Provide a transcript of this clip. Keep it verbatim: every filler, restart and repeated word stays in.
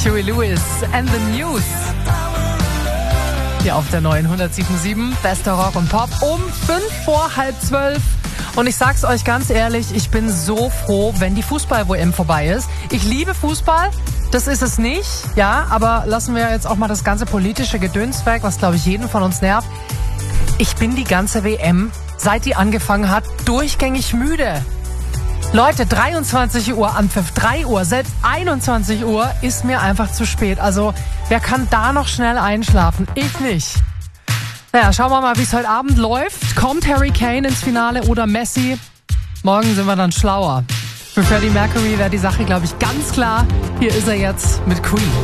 Huey Lewis and the News. Hier auf der neuen hundertsieben Komma sieben, bester Rock und Pop um fünf vor halb zwölf. Und ich sag's euch ganz ehrlich, ich bin so froh, wenn die Fußball-W M vorbei ist. Ich liebe Fußball, das ist es nicht, ja, aber lassen wir jetzt auch mal das ganze politische Gedöns weg, was, glaube ich, jeden von uns nervt. Ich bin die ganze W M, seit die angefangen hat, durchgängig müde. Leute, dreiundzwanzig Uhr Anpfiff, drei Uhr, selbst einundzwanzig Uhr ist mir einfach zu spät. Also, wer kann da noch schnell einschlafen? Ich nicht. Naja, schauen wir mal, wie es heute Abend läuft. Kommt Harry Kane ins Finale oder Messi? Morgen sind wir dann schlauer. Für Freddie Mercury wäre die Sache, glaube ich, ganz klar. Hier ist er jetzt mit Queen.